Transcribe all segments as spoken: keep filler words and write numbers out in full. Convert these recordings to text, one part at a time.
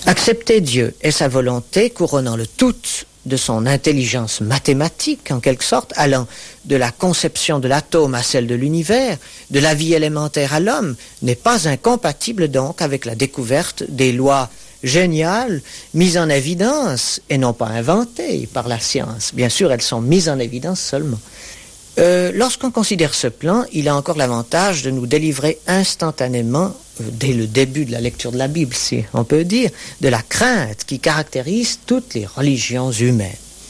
Accepter Dieu et sa volonté, couronnant le tout de son intelligence mathématique, en quelque sorte, allant de la conception de l'atome à celle de l'univers, de la vie élémentaire à l'homme, n'est pas incompatible donc avec la découverte des lois géniales, mises en évidence, et non pas inventées par la science. Bien sûr, elles sont mises en évidence seulement. Euh, lorsqu'on considère ce plan, il a encore l'avantage de nous délivrer instantanément, euh, dès le début de la lecture de la Bible, si on peut dire, de la crainte qui caractérise toutes les religions humaines.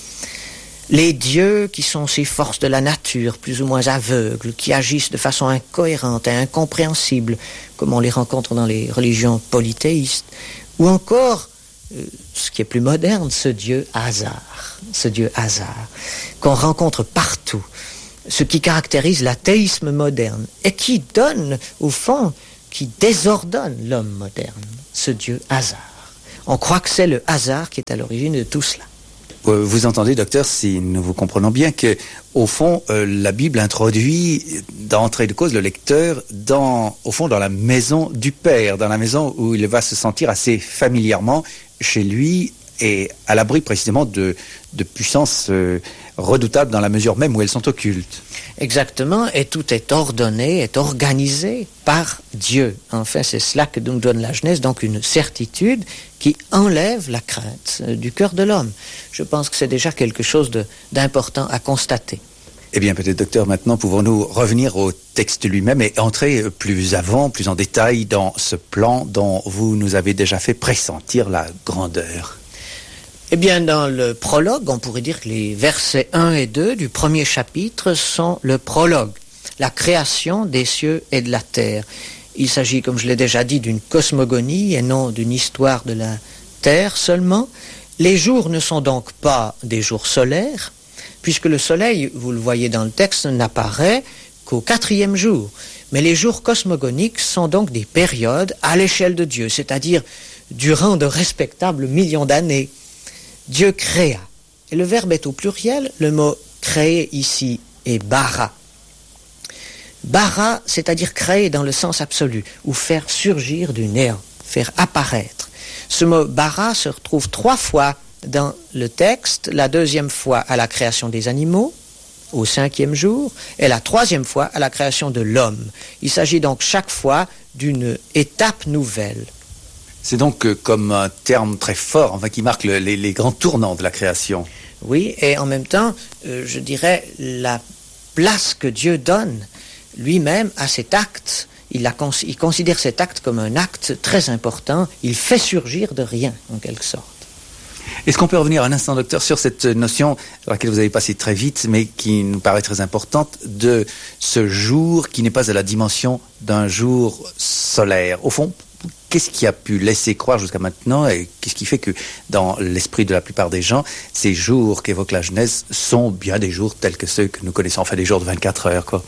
Les dieux qui sont ces forces de la nature, plus ou moins aveugles, qui agissent de façon incohérente et incompréhensible, comme on les rencontre dans les religions polythéistes, ou encore, euh, ce qui est plus moderne, ce dieu hasard, ce dieu hasard, qu'on rencontre partout, ce qui caractérise l'athéisme moderne et qui donne, au fond, qui désordonne l'homme moderne, ce Dieu hasard. On croit que c'est le hasard qui est à l'origine de tout cela. Vous entendez, docteur, si nous vous comprenons bien, que au fond, euh, la Bible introduit d'entrée de cause le lecteur dans, au fond, dans la maison du Père, dans la maison où il va se sentir assez familièrement chez lui et à l'abri précisément de, de puissances euh, redoutables dans la mesure même où elles sont occultes. Exactement, et tout est ordonné, est organisé par Dieu. Enfin, c'est cela que nous donne la Genèse, donc une certitude qui enlève la crainte du cœur de l'homme. Je pense que c'est déjà quelque chose de, d'important à constater. Eh bien, peut-être, docteur, maintenant, pouvons-nous revenir au texte lui-même et entrer plus avant, plus en détail dans ce plan dont vous nous avez déjà fait pressentir la grandeur. Eh bien, dans le prologue, on pourrait dire que les versets un et deux du premier chapitre sont le prologue, la création des cieux et de la terre. Il s'agit, comme je l'ai déjà dit, d'une cosmogonie et non d'une histoire de la terre seulement. Les jours ne sont donc pas des jours solaires, puisque le soleil, vous le voyez dans le texte, n'apparaît qu'au quatrième jour. Mais les jours cosmogoniques sont donc des périodes à l'échelle de Dieu, c'est-à-dire durant de respectables millions d'années. Dieu créa. Et le verbe est au pluriel, le mot créer ici est bara. Bara, c'est-à-dire créer dans le sens absolu, ou faire surgir du néant, faire apparaître. Ce mot bara se retrouve trois fois dans le texte, la deuxième fois à la création des animaux, au cinquième jour, et la troisième fois à la création de l'homme. Il s'agit donc chaque fois d'une étape nouvelle. C'est donc euh, comme un terme très fort, enfin, qui marque le, les, les grands tournants de la création. Oui, et en même temps, euh, je dirais, la place que Dieu donne lui-même à cet acte. Il, la, il considère cet acte comme un acte très important. Il fait surgir de rien, en quelque sorte. Est-ce qu'on peut revenir un instant, docteur, sur cette notion à laquelle vous avez passé très vite, mais qui nous paraît très importante, de ce jour qui n'est pas à la dimension d'un jour solaire. Au fond, qu'est-ce qui a pu laisser croire jusqu'à maintenant et qu'est-ce qui fait que dans l'esprit de la plupart des gens, ces jours qu'évoque la Genèse sont bien des jours tels que ceux que nous connaissons, enfin des jours de vingt-quatre heures, quoi.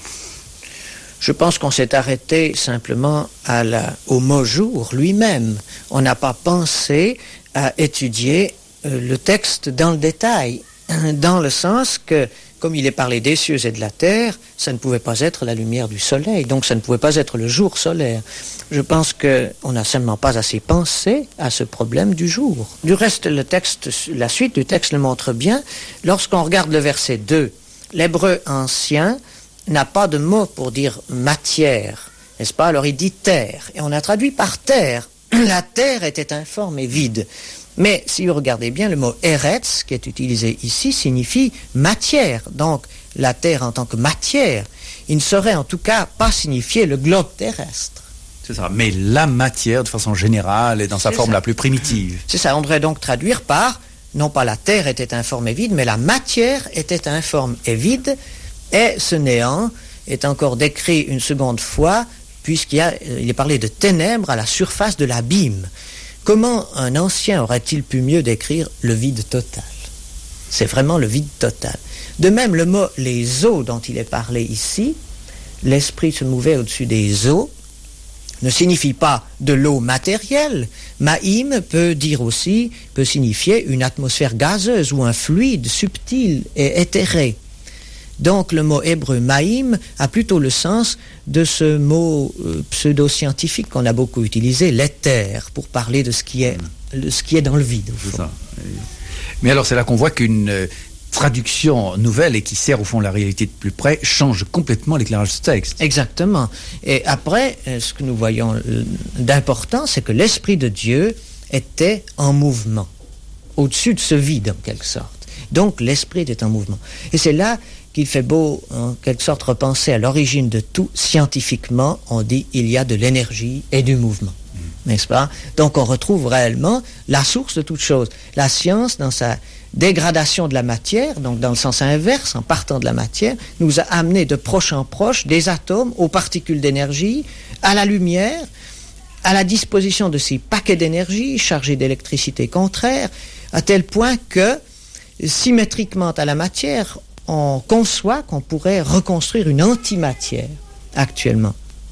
Je pense qu'on s'est arrêté simplement à la, au mot jour lui-même. On n'a pas pensé à étudier euh, le texte dans le détail, dans le sens que, comme il est parlé des cieux et de la terre, ça ne pouvait pas être la lumière du soleil, donc ça ne pouvait pas être le jour solaire. Je pense qu'on n'a seulement pas assez pensé à ce problème du jour. Du reste, le texte, la suite du texte le montre bien. Lorsqu'on regarde le verset deux, l'hébreu ancien n'a pas de mot pour dire matière, n'est-ce pas? Alors il dit terre, et on a traduit par terre. La terre était informe et vide. Mais si vous regardez bien, le mot eretz, qui est utilisé ici, signifie matière. Donc, la terre en tant que matière, il ne saurait en tout cas pas signifier le globe terrestre. C'est ça, mais la matière de façon générale et dans sa C'est forme ça. la plus primitive. C'est ça, on devrait donc traduire par, non pas la terre était informe et vide, mais la matière était informe et vide, et ce néant est encore décrit une seconde fois, puisqu'il y a, il est parlé de ténèbres à la surface de l'abîme. Comment un ancien aurait-il pu mieux décrire le vide total? C'est vraiment le vide total. De même, le mot « les eaux » dont il est parlé ici, l'esprit se mouvait au-dessus des eaux, ne signifie pas de l'eau matérielle. Maïm peut dire aussi, peut signifier une atmosphère gazeuse ou un fluide subtil et éthéré. Donc le mot hébreu maïm a plutôt le sens de ce mot euh, pseudo-scientifique qu'on a beaucoup utilisé, l'éther, pour parler de ce qui est, de ce qui est dans le vide. Au fond. C'est ça. Mais alors c'est là qu'on voit qu'une euh, traduction nouvelle et qui sert au fond la réalité de plus près change complètement l'éclairage de ce texte. Exactement. Et après, euh, ce que nous voyons euh, d'important, c'est que l'Esprit de Dieu était en mouvement, au-dessus de ce vide en quelque sorte. Donc l'Esprit était en mouvement. Et c'est là qu'il fait beau, en quelque sorte, repenser à l'origine de tout. Scientifiquement, on dit il y a de l'énergie et du mouvement. Mmh. N'est-ce pas? Donc on retrouve réellement la source de toute chose. La science, dans sa dégradation de la matière, donc dans le sens inverse, en partant de la matière, nous a amené de proche en proche des atomes aux particules d'énergie, à la lumière, à la disposition de ces paquets d'énergie chargés d'électricité contraire, à tel point que, symétriquement à la matière, on conçoit qu'on pourrait reconstruire une antimatière actuellement.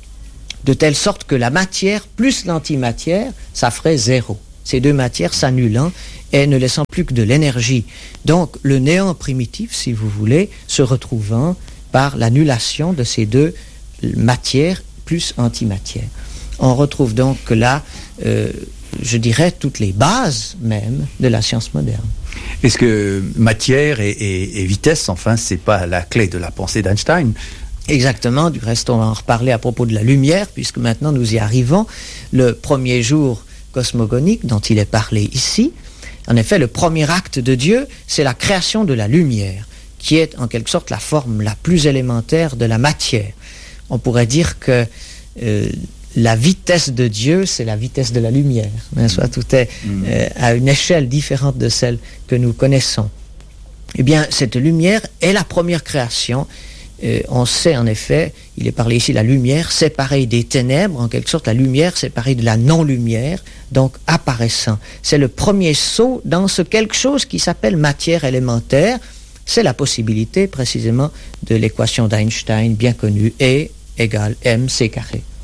De telle sorte que la matière plus l'antimatière, ça ferait zéro. Ces deux matières s'annulant et ne laissant plus que de l'énergie. Donc le néant primitif, si vous voulez, se retrouvant par l'annulation de ces deux matières plus antimatière. On retrouve donc là, euh, je dirais, toutes les bases même de la science moderne. Est-ce que matière et, et, et vitesse, enfin, c'est pas la clé de la pensée d'Einstein? Exactement, du reste on va en reparler à propos de la lumière, puisque maintenant nous y arrivons. Le premier jour cosmogonique dont il est parlé ici, en effet, le premier acte de Dieu, c'est la création de la lumière, qui est en quelque sorte la forme la plus élémentaire de la matière. On pourrait dire que euh, la vitesse de Dieu, c'est la vitesse de la lumière. N'est-ce pas? Tout est euh, à une échelle différente de celle que nous connaissons. Eh bien, cette lumière est la première création. Euh, on sait en effet, il est parlé ici, la lumière séparée des ténèbres, en quelque sorte la lumière séparée de la non-lumière, donc apparaissant. C'est le premier saut dans ce quelque chose qui s'appelle matière élémentaire. C'est la possibilité précisément de l'équation d'Einstein bien connue, E égale mc carré.